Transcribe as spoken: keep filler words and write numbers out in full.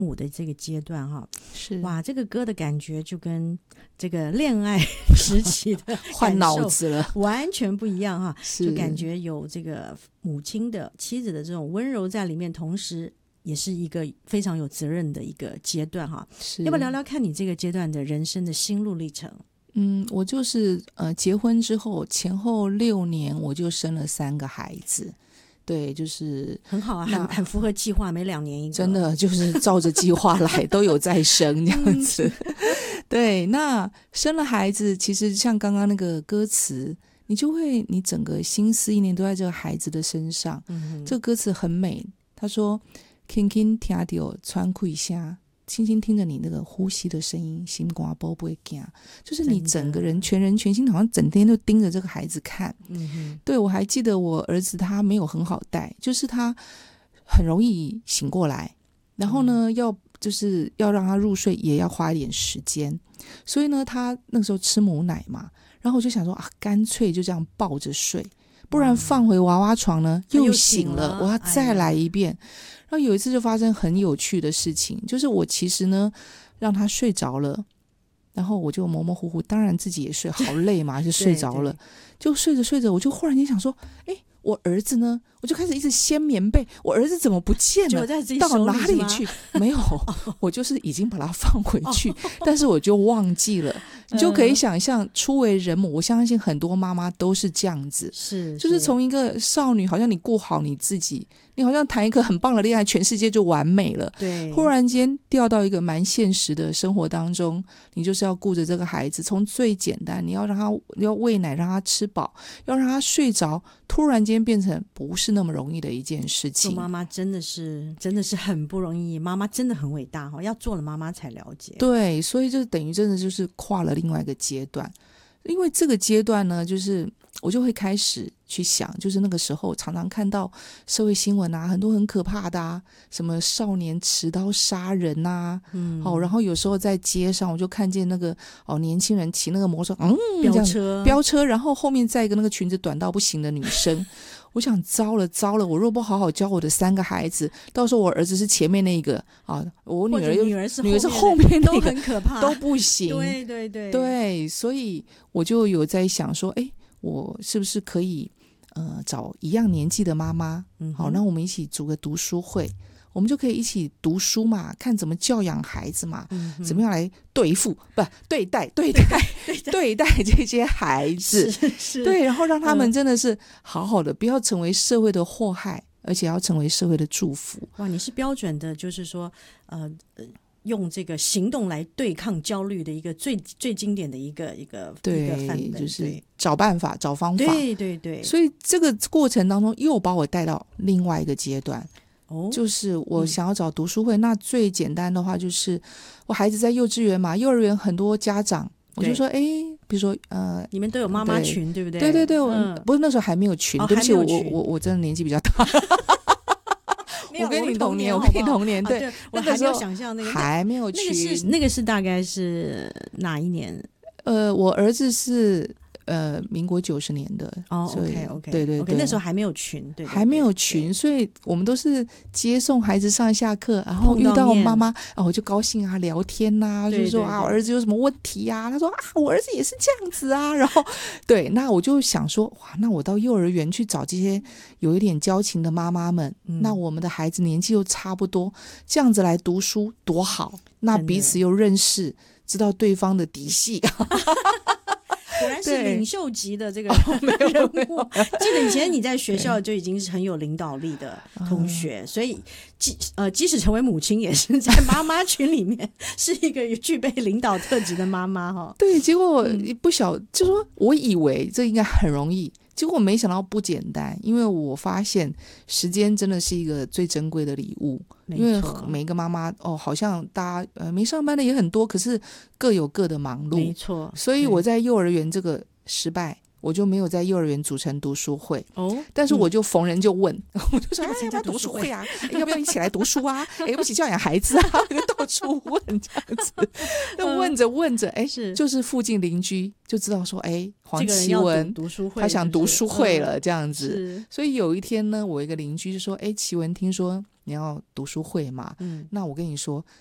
母的这个阶段哈， 是哇，这个歌的感觉就跟这个恋爱时期的换脑子了， 完全不一样哈， 是就感觉有这个母亲的妻子的这种温柔在里面，同时也是一个非常有责任的一个阶段哈。 是要不要聊聊看你这个阶段的人生的心路历程？ 嗯，我就是呃，结婚之后前后六年，我就生了三个孩子。对，就是很好啊，很很符合计划，每两年一个， 真的就是照着计划来，都有在生这样子。对，那生了孩子，其实像刚刚那个歌词，你就会你整个心思一年都在这个孩子的身上。嗯，这个歌词很美，他说：“轻轻听到喘气声。”轻轻听着你那个呼吸的声音，心肝宝不会惊，就是你整个人全人全心好像整天都盯着这个孩子看。嗯哼，对，我还记得我儿子他没有很好带，就是他很容易醒过来，然后呢、嗯、要就是要让他入睡也要花一点时间，所以呢他那个时候吃母奶嘛，然后我就想说啊，干脆就这样抱着睡，不然放回娃娃床呢、嗯、又醒了，我要再来一遍。然后有一次就发生很有趣的事情，就是我其实呢让他睡着了，然后我就模模糊糊，当然自己也睡，好累嘛就睡着了。就睡着睡着，我就忽然间想说，哎，我儿子呢？我就开始一直掀棉被，我儿子怎么不见了？到哪里去？没有，我就是已经把他放回去，但是我就忘记了。你就可以想象，初为人母，我相信很多妈妈都是这样子， 是， 就是从一个少女，好像你顾好你自己，你好像谈一个很棒的恋爱，全世界就完美了。 对， 忽然间掉到一个蛮现实的生活当中，你就是要顾着这个孩子，从最简单，你要让他要喂奶，让他吃饱，要让他睡着，突然间变成不是那么容易的一件事情。 做妈妈真的是真的是很不容易，妈妈真的很伟大，要做了妈妈才了解。 对，所以就等于真的就是跨了另外一个阶段。因为这个阶段呢，就是我就会开始去想，就是那个时候常常看到社会新闻啊，很多很可怕的啊，什么少年持刀杀人啊，嗯，哦，然后有时候在街上我就看见那个哦年轻人骑那个摩托车，嗯， 飙车飙车，然后后面再一个那个裙子短到不行的女生。我想糟了糟了，我若不好好教我的三个孩子，到时候我儿子是前面那一个啊，我女儿又女儿是女儿是后面那个， 都很可怕， 都不行。 对对对对，所以我就有在想说，哎，我是不是可以呃找一样年纪的妈妈，嗯，好，那我们一起组个读书会。我们就可以一起读书嘛，看怎么教养孩子嘛，嗯、怎么样来对付不对待对待对待, 对待这些孩子， 是是对，然后让他们真的是好好的，不要成为社会的祸害，而且要成为社会的祝福。 哇，你是标准的，就是说，呃。用这个行动来对抗焦虑的一个最最经典的一个一个对一个范本， 就是找办法找方法， 对对对。 所以这个过程当中又把我带到另外一个阶段。 哦， 就是我想要找读书会、嗯、那最简单的话就是我孩子在幼稚园嘛，幼儿园很多家长，我就说哎，比如说呃， 你们都有妈妈群 对, 对不对？ 对对对， 嗯、 不是那时候还没有群、 哦、 对不起，我我我我真的年纪比较大。我跟你同年，我跟你同年，对， 啊、对我还没有想象那个还没有群， 那个是那个是大概是哪一年？ 呃，我儿子是呃民国九十年的哦 ，OK OK， 对对对， okay, 那时候还没有群，对, 对, 对， 还没有群，所以我们都是接送孩子上下课，然后遇到妈妈，哦，我就高兴啊，聊天呐、啊，就是说啊，我儿子有什么问题啊？他说啊，我儿子也是这样子啊，然后对，那我就想说，哇，那我到幼儿园去找这些有一点交情的妈妈们，嗯、那我们的孩子年纪又差不多，这样子来读书多好，那彼此又认识，知道对方的底细。 果然是领袖级的这个人物、哦、记得以前你在学校就已经是很有领导力的同学，所以即呃即使成为母亲也是在妈妈群里面是一个具备领导特质的妈妈哈。 对，结果不晓、嗯、就说我以为这应该很容易，结果没想到不简单，因为我发现时间真的是一个最珍贵的礼物，因为每个妈妈哦，好像大家呃没上班的也很多，可是各有各的忙碌， 没错。 所以我在幼儿园这个失败，我就没有在幼儿园组成读书会哦， 但是我就逢人就问，嗯、我就说哎，要不要读书会啊？哎，要不要一起来读书啊？哎，要不要一起教养孩子啊？就到处问这样子，就问着问着，哎，是就是附近邻居就知道说，哎，黄奇文他想读书会了这样子，所以有一天呢，我一个邻居就说，哎，奇文听说你要读书会嘛， 嗯， 那我跟你说，